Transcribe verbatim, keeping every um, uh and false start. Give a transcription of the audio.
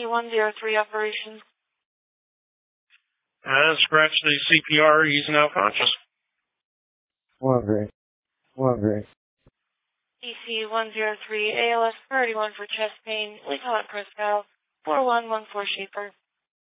one zero three operations. Uh, scratch the C P R. He's now conscious. One great. One great. E C one zero three, A L S priority one for chest pain. We call it Prescal. four one one four Shaper.